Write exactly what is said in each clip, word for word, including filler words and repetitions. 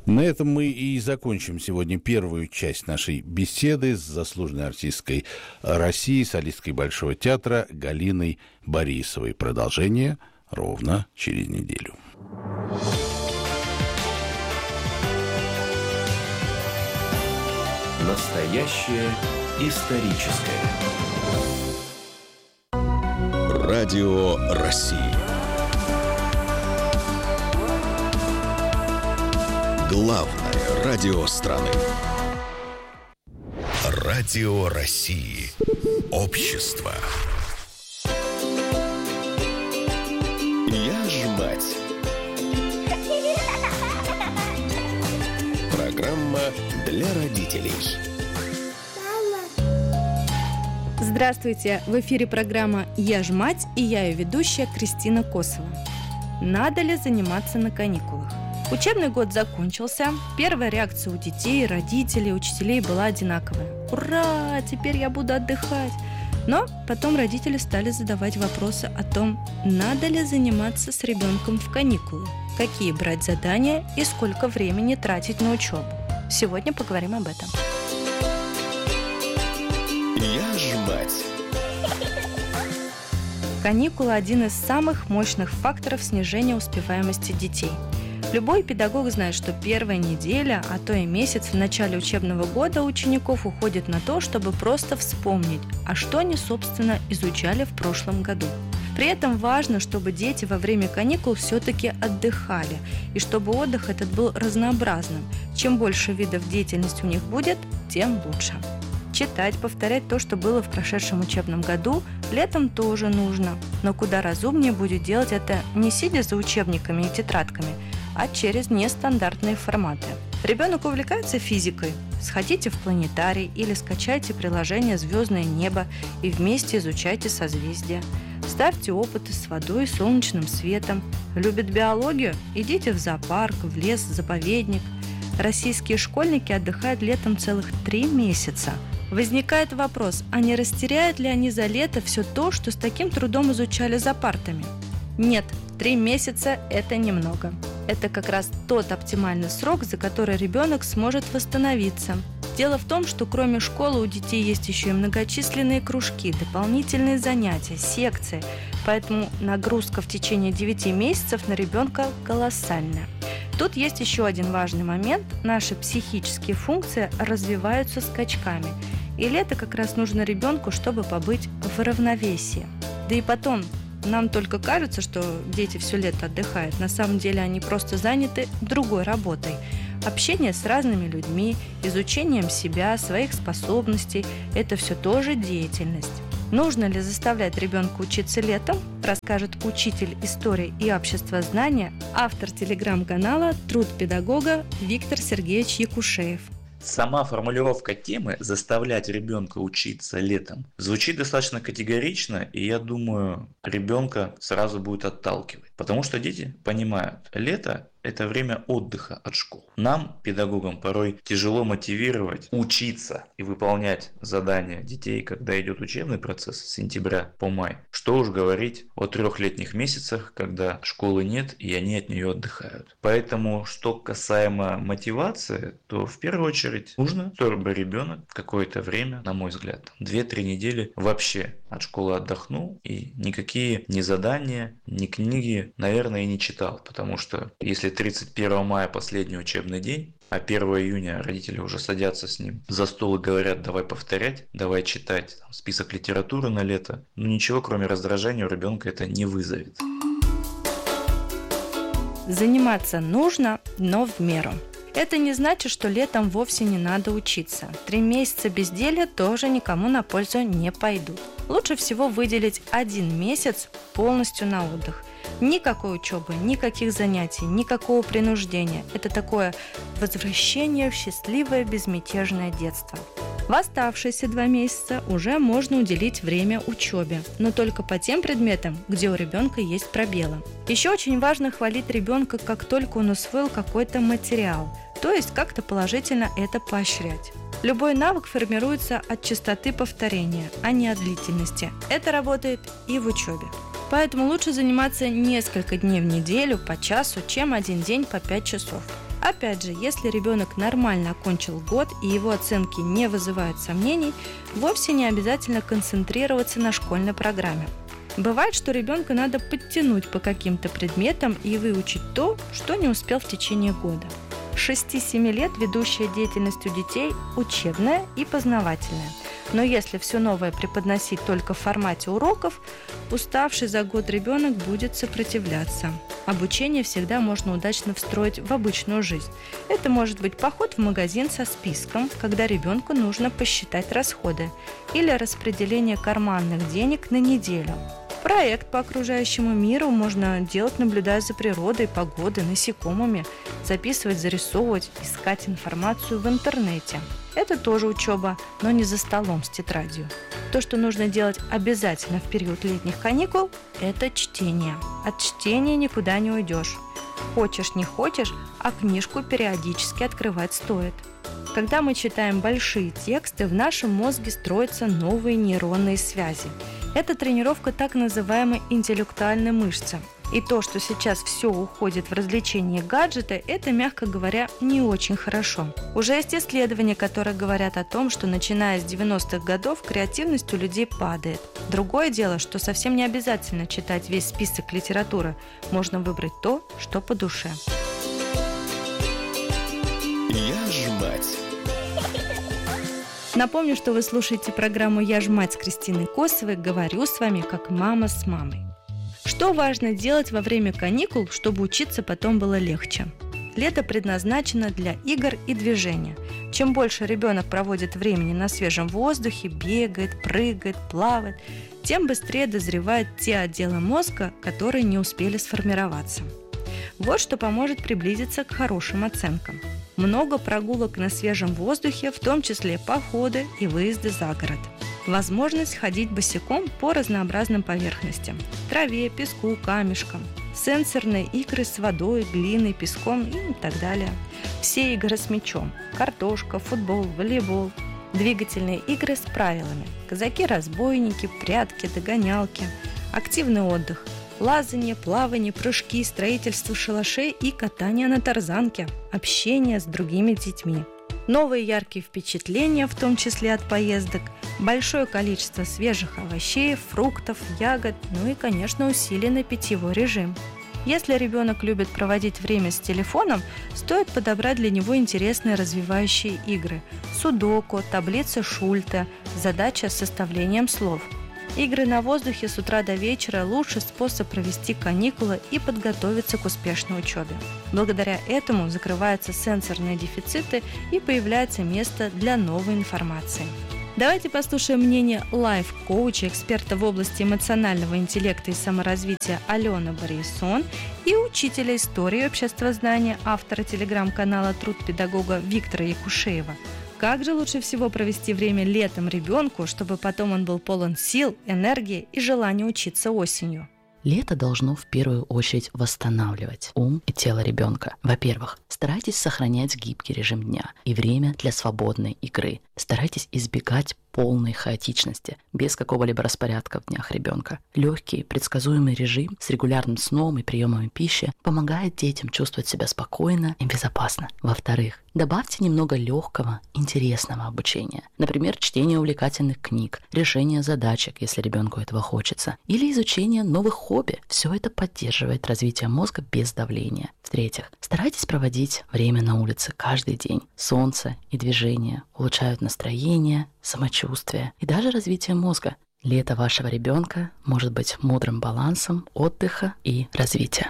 На этом мы и закончим сегодня первую часть нашей беседы с заслуженной артисткой России, солисткой Большого театра Галиной Борисовой. Продолжение ровно через неделю. Настоящее историческое. Радио России. Главное радио страны. Радио России. Общество. Я ж мать. Программа для родителей. Здравствуйте! В эфире программа «Я ж мать» и я ее ведущая Кристина Косова. Надо ли заниматься на каникулах? Учебный год закончился. Первая реакция у детей, родителей, учителей была одинаковая. Ура! Теперь я буду отдыхать! Но потом родители стали задавать вопросы о том, надо ли заниматься с ребенком в каникулы, какие брать задания и сколько времени тратить на учебу. Сегодня поговорим об этом. Я ж мать. Каникулы – один из самых мощных факторов снижения успеваемости детей. Любой педагог знает, что первая неделя, а то и месяц в начале учебного года у учеников уходит на то, чтобы просто вспомнить, а что они, собственно, изучали в прошлом году. При этом важно, чтобы дети во время каникул все-таки отдыхали, и чтобы отдых этот был разнообразным. Чем больше видов деятельности у них будет, тем лучше. Читать, повторять то, что было в прошедшем учебном году, летом тоже нужно, но куда разумнее будет делать это не сидя за учебниками и тетрадками, а через нестандартные форматы. Ребенок увлекается физикой? Сходите в планетарий или скачайте приложение «Звездное небо» и вместе изучайте созвездия. Ставьте опыты с водой и солнечным светом. Любит биологию? Идите в зоопарк, в лес, в заповедник. Российские школьники отдыхают летом целых три месяца. Возникает вопрос, а не растеряют ли они за лето все то, что с таким трудом изучали за партами? Нет, три месяца – это немного. Это как раз тот оптимальный срок, за который ребенок сможет восстановиться. Дело в том, что кроме школы у детей есть еще и многочисленные кружки, дополнительные занятия, секции, поэтому нагрузка в течение девяти месяцев на ребенка колоссальная. Тут есть еще один важный момент – наши психические функции развиваются скачками, и лето как раз нужно ребенку, чтобы побыть в равновесии. Да и потом, нам только кажется, что дети все лето отдыхают. На самом деле они просто заняты другой работой. Общение с разными людьми, изучением себя, своих способностей – это все тоже деятельность. Нужно ли заставлять ребенка учиться летом, расскажет учитель истории и обществознания, автор телеграм-канала «Труд педагога» Виктор Сергеевич Якушеев. Сама формулировка темы «заставлять ребенка учиться летом» звучит достаточно категорично, и я думаю, ребенка сразу будет отталкивать. Потому что дети понимают, лето – это время отдыха от школ. Нам, педагогам, порой тяжело мотивировать, учиться и выполнять задания детей, когда идет учебный процесс с сентября по май. Что уж говорить о трехлетних месяцах, когда школы нет и они от нее отдыхают. Поэтому, что касаемо мотивации, то в первую очередь нужно, чтобы ребенок какое-то время, на мой взгляд, две-три недели вообще от школы отдохнул и никакие ни задания, ни книги, наверное, и не читал. Потому что если тридцать первого мая последний учебный день, а первого июня родители уже садятся с ним за стол и говорят: давай повторять, давай читать там, список литературы на лето, ну ничего кроме раздражения у ребенка это не вызовет. Заниматься нужно, но в меру. Это не значит, что летом вовсе не надо учиться. Три месяца безделья тоже никому на пользу не пойдут. Лучше всего выделить один месяц полностью на отдых. Никакой учебы, никаких занятий, никакого принуждения. Это такое возвращение в счастливое безмятежное детство. В оставшиеся два месяца уже можно уделить время учебе, но только по тем предметам, где у ребенка есть пробелы. Еще очень важно хвалить ребенка, как только он усвоил какой-то материал, то есть как-то положительно это поощрять. Любой навык формируется от частоты повторения, а не от длительности. Это работает и в учебе. Поэтому лучше заниматься несколько дней в неделю по часу, чем один день по пять часов. Опять же, если ребенок нормально окончил год и его оценки не вызывают сомнений, вовсе не обязательно концентрироваться на школьной программе. Бывает, что ребенка надо подтянуть по каким-то предметам и выучить то, что не успел в течение года. С шести-семи лет ведущая деятельность у детей учебная и познавательная. Но если все новое преподносить только в формате уроков, уставший за год ребенок будет сопротивляться. Обучение всегда можно удачно встроить в обычную жизнь. Это может быть поход в магазин со списком, когда ребенку нужно посчитать расходы, или распределение карманных денег на неделю. Проект по окружающему миру можно делать, наблюдая за природой, погодой, насекомыми, записывать, зарисовывать, искать информацию в интернете. Это тоже учеба, но не за столом с тетрадью. То, что нужно делать обязательно в период летних каникул, это чтение. От чтения никуда не уйдешь. Хочешь, не хочешь, а книжку периодически открывать стоит. Когда мы читаем большие тексты, в нашем мозге строятся новые нейронные связи. Это тренировка так называемой интеллектуальной мышцы. И то, что сейчас все уходит в развлечения и гаджеты, это, мягко говоря, не очень хорошо. Уже есть исследования, которые говорят о том, что начиная с девяностых годов креативность у людей падает. Другое дело, что совсем не обязательно читать весь список литературы. Можно выбрать то, что по душе. Я ж мать. Напомню, что вы слушаете программу «Я ж мать» с Кристиной Косовой. Говорю с вами как мама с мамой. Что важно делать во время каникул, чтобы учиться потом было легче? Лето предназначено для игр и движения. Чем больше ребенок проводит времени на свежем воздухе, бегает, прыгает, плавает, тем быстрее дозревают те отделы мозга, которые не успели сформироваться. Вот что поможет приблизиться к хорошим оценкам. Много прогулок на свежем воздухе, в том числе походы и выезды за город. Возможность ходить босиком по разнообразным поверхностям – траве, песку, камешкам. Сенсорные игры с водой, глиной, песком и так далее. Все игры с мячом – картошка, футбол, волейбол. Двигательные игры с правилами – казаки-разбойники, прятки, догонялки. Активный отдых – лазанье, плавание, прыжки, строительство шалашей и катание на тарзанке, общение с другими детьми. Новые яркие впечатления, в том числе от поездок, большое количество свежих овощей, фруктов, ягод, ну и, конечно, усиленный питьевой режим. Если ребенок любит проводить время с телефоном, стоит подобрать для него интересные развивающие игры – судоку, таблица Шульта, задача с составлением слов. Игры на воздухе с утра до вечера – лучший способ провести каникулы и подготовиться к успешной учебе. Благодаря этому закрываются сенсорные дефициты и появляется место для новой информации. Давайте послушаем мнение лайф-коуча, эксперта в области эмоционального интеллекта и саморазвития Алены Борисон и учителя истории и обществознания, автора телеграм-канала «Труд педагога» Виктора Якушеева. Как же лучше всего провести время летом ребенку, чтобы потом он был полон сил, энергии и желания учиться осенью? Лето должно в первую очередь восстанавливать ум и тело ребенка. Во-первых, старайтесь сохранять гибкий режим дня и время для свободной игры. Старайтесь избегать полной хаотичности, без какого-либо распорядка в днях ребенка. Легкий, предсказуемый режим с регулярным сном и приемами пищи помогает детям чувствовать себя спокойно и безопасно. Во-вторых, добавьте немного легкого, интересного обучения. Например, чтение увлекательных книг, решение задачек, если ребенку этого хочется, или изучение новых хобби. Все это поддерживает развитие мозга без давления. В-третьих, старайтесь проводить время на улице каждый день. Солнце и движение улучшают настроение, самочувствие и даже развитие мозга. Лето вашего ребенка может быть мудрым балансом отдыха и развития.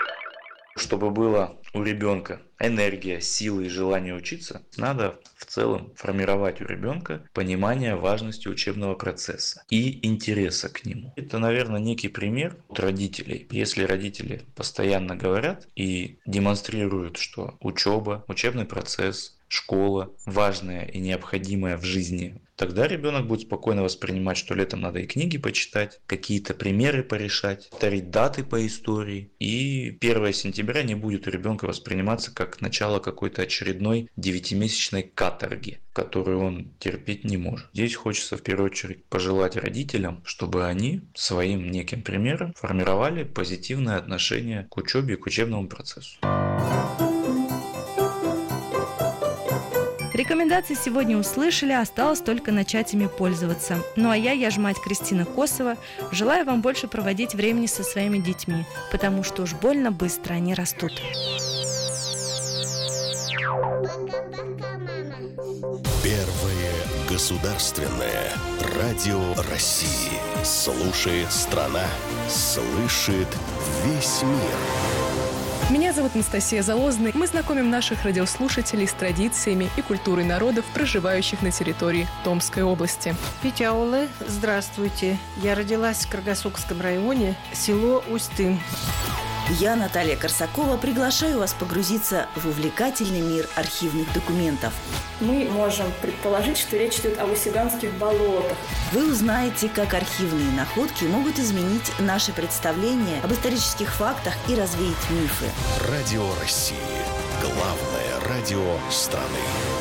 Чтобы было у ребенка энергия, силы и желание учиться, надо в целом формировать у ребенка понимание важности учебного процесса и интереса к нему. Это, наверное, некий пример от родителей. Если родители постоянно говорят и демонстрируют, что учеба, учебный процесс, школа важная и необходимая в жизни, тогда ребенок будет спокойно воспринимать, что летом надо и книги почитать, какие-то примеры порешать, повторить даты по истории. И первое сентября не будет у ребенка восприниматься как начало какой-то очередной девятимесячной каторги, которую он терпеть не может. Здесь хочется в первую очередь пожелать родителям, чтобы они своим неким примером формировали позитивное отношение к учебе и к учебному процессу. Рекомендации сегодня услышали, осталось только начать ими пользоваться. Ну а я, я ж мать Кристина Косова, желаю вам больше проводить времени со своими детьми, потому что уж больно быстро они растут. Первое государственное радио России. Слушает страна, слышит весь мир. Меня зовут Анастасия Залозная. Мы знакомим наших радиослушателей с традициями и культурой народов, проживающих на территории Томской области. Петяулы, здравствуйте. Я родилась в Каргасокском районе, село Усть-Тын. Я, Наталья Корсакова, приглашаю вас погрузиться в увлекательный мир архивных документов. Мы можем предположить, что речь идет о Васюганских болотах. Вы узнаете, как архивные находки могут изменить наши представления об исторических фактах и развеять мифы. Радио России. Главное радио страны.